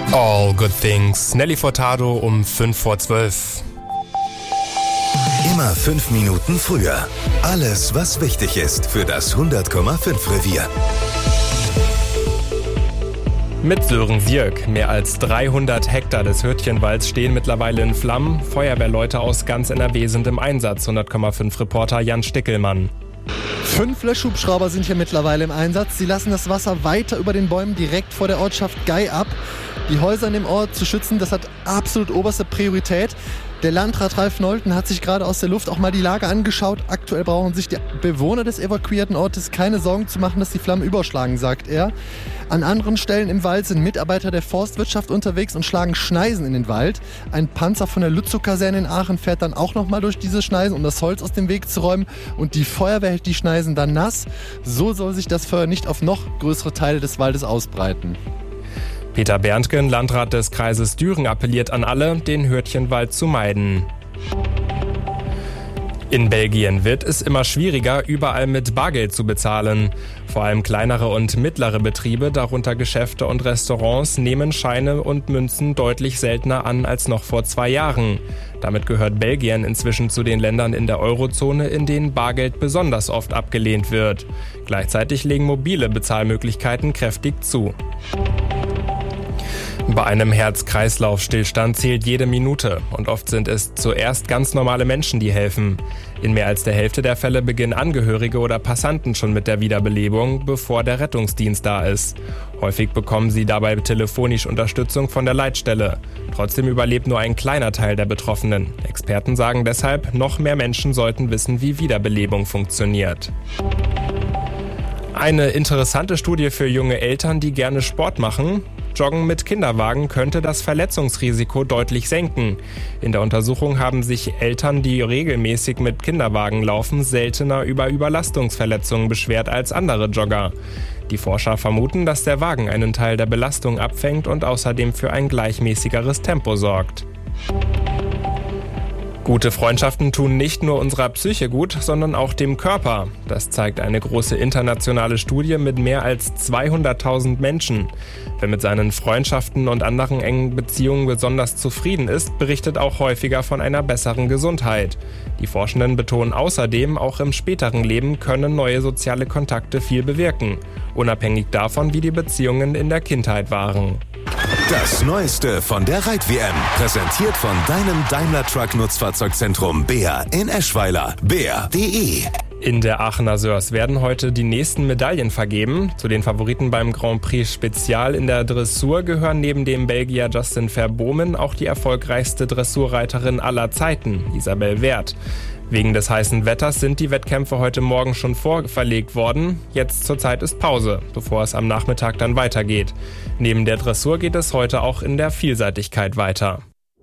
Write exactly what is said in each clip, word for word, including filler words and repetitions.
All Good Things. Nelly Furtado um fünf vor zwölf. Immer fünf Minuten früher. Alles, was wichtig ist für das hundert Komma fünf Revier. Mit Sören Sierk. Mehr als dreihundert Hektar des Hürtchenwalds stehen mittlerweile in Flammen. Feuerwehrleute aus ganz N R W sind im Einsatz. hundert Komma fünf Reporter Jan Stickelmann. Fünf Löschhubschrauber sind hier mittlerweile im Einsatz. Sie lassen das Wasser weiter über den Bäumen direkt vor der Ortschaft Gei ab. Die Häuser in dem Ort zu schützen, das hat absolut oberste Priorität. Der Landrat Ralf Nolten hat sich gerade aus der Luft auch mal die Lage angeschaut. Aktuell brauchen sich die Bewohner des evakuierten Ortes keine Sorgen zu machen, dass die Flammen überschlagen, sagt er. An anderen Stellen im Wald sind Mitarbeiter der Forstwirtschaft unterwegs und schlagen Schneisen in den Wald. Ein Panzer von der Lützow-Kaserne in Aachen fährt dann auch nochmal durch diese Schneisen, um das Holz aus dem Weg zu räumen. Und die Feuerwehr hält die Schneisen dann nass. So soll sich das Feuer nicht auf noch größere Teile des Waldes ausbreiten. Peter Berntgen, Landrat des Kreises Düren, appelliert an alle, den Hürtchenwald zu meiden. In Belgien wird es immer schwieriger, überall mit Bargeld zu bezahlen. Vor allem kleinere und mittlere Betriebe, darunter Geschäfte und Restaurants, nehmen Scheine und Münzen deutlich seltener an als noch vor zwei Jahren. Damit gehört Belgien inzwischen zu den Ländern in der Eurozone, in denen Bargeld besonders oft abgelehnt wird. Gleichzeitig legen mobile Bezahlmöglichkeiten kräftig zu. Bei einem Herz-Kreislauf-Stillstand zählt jede Minute und oft sind es zuerst ganz normale Menschen, die helfen. In mehr als der Hälfte der Fälle beginnen Angehörige oder Passanten schon mit der Wiederbelebung, bevor der Rettungsdienst da ist. Häufig bekommen sie dabei telefonisch Unterstützung von der Leitstelle. Trotzdem überlebt nur ein kleiner Teil der Betroffenen. Experten sagen deshalb, noch mehr Menschen sollten wissen, wie Wiederbelebung funktioniert. Eine interessante Studie für junge Eltern, die gerne Sport machen. Joggen mit Kinderwagen könnte das Verletzungsrisiko deutlich senken. In der Untersuchung haben sich Eltern, die regelmäßig mit Kinderwagen laufen, seltener über Überlastungsverletzungen beschwert als andere Jogger. Die Forscher vermuten, dass der Wagen einen Teil der Belastung abfängt und außerdem für ein gleichmäßigeres Tempo sorgt. Gute Freundschaften tun nicht nur unserer Psyche gut, sondern auch dem Körper. Das zeigt eine große internationale Studie mit mehr als zweihunderttausend Menschen. Wer mit seinen Freundschaften und anderen engen Beziehungen besonders zufrieden ist, berichtet auch häufiger von einer besseren Gesundheit. Die Forschenden betonen außerdem, auch im späteren Leben können neue soziale Kontakte viel bewirken, unabhängig davon, wie die Beziehungen in der Kindheit waren. Das Neueste von der Reit-W M, präsentiert von deinem Daimler Truck Nutzfahrzeugzentrum Beer in Eschweiler. beer punkt de. In der Aachener Sörs werden heute die nächsten Medaillen vergeben. Zu den Favoriten beim Grand Prix Spezial in der Dressur gehören neben dem Belgier Justin Verbomen auch die erfolgreichste Dressurreiterin aller Zeiten, Isabel Werth. Wegen des heißen Wetters sind die Wettkämpfe heute Morgen schon vorverlegt worden. Jetzt zurzeit ist Pause, bevor es am Nachmittag dann weitergeht. Neben der Dressur geht es heute auch in der Vielseitigkeit weiter.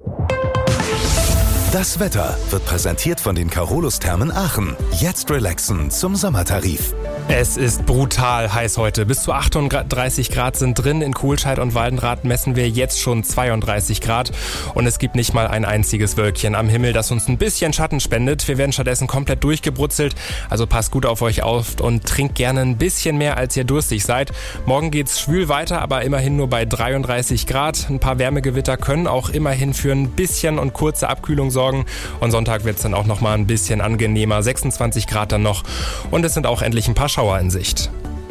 Das Wetter wird präsentiert von den Carolus-Thermen Aachen. Jetzt relaxen zum Sommertarif. Es ist brutal heiß heute. Bis zu achtunddreißig Grad sind drin. In Kohlscheid und Waldenrath messen wir jetzt schon zweiunddreißig Grad. Und es gibt nicht mal ein einziges Wölkchen am Himmel, das uns ein bisschen Schatten spendet. Wir werden stattdessen komplett durchgebrutzelt. Also passt gut auf euch auf und trinkt gerne ein bisschen mehr, als ihr durstig seid. Morgen geht's schwül weiter, aber immerhin nur bei dreiunddreißig Grad. Ein paar Wärmegewitter können auch immerhin für ein bisschen und kurze Abkühlung sorgen. Und Sonntag wird's dann auch noch mal ein bisschen angenehmer. sechsundzwanzig Grad dann noch. Und es sind auch endlich ein paar Schauer in Sicht.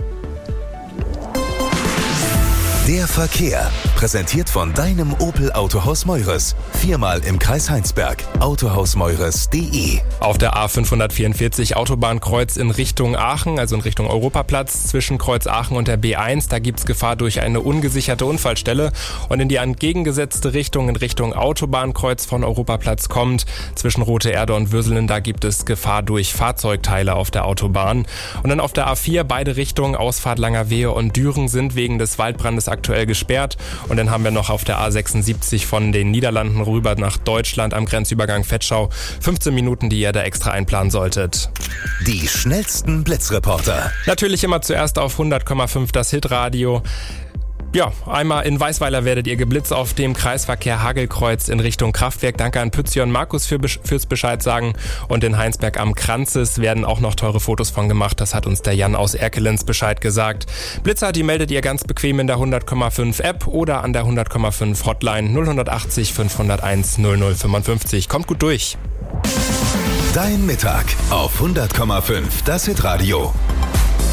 Der Verkehr, präsentiert von deinem Opel Autohaus Meures. Viermal im Kreis Heinsberg. autohaus meures punkt de. Auf der A fünfhundertvierundvierzig Autobahnkreuz in Richtung Aachen, also in Richtung Europaplatz, zwischen Kreuz Aachen und der B eins, da gibt's Gefahr durch eine ungesicherte Unfallstelle. Und in die entgegengesetzte Richtung, in Richtung Autobahnkreuz von Europaplatz kommt, zwischen Rote Erde und Würselen, da gibt es Gefahr durch Fahrzeugteile auf der Autobahn. Und dann auf der A vier, beide Richtungen, Ausfahrt Langerwehe und Düren, sind wegen des Waldbrandes aktuell gesperrt. Und dann haben wir noch auf der A sechsundsiebzig von den Niederlanden rüber nach Deutschland am Grenzübergang Vetschau fünfzehn Minuten, die ihr da extra einplanen solltet. Die schnellsten Blitzreporter. Natürlich immer zuerst auf hundert Komma fünf das Hitradio. Ja, einmal in Weißweiler werdet ihr geblitzt auf dem Kreisverkehr Hagelkreuz in Richtung Kraftwerk. Danke an Pützi und Markus für, fürs Bescheid sagen. Und in Heinsberg am Kranzes werden auch noch teure Fotos von gemacht. Das hat uns der Jan aus Erkelenz Bescheid gesagt. Blitzer, die meldet ihr ganz bequem in der hundert Komma fünf App oder an der hundert Komma fünf Hotline null acht null fünf null eins null null fünfundfünfzig. Kommt gut durch. Dein Mittag auf hundert Komma fünf, das Hitradio.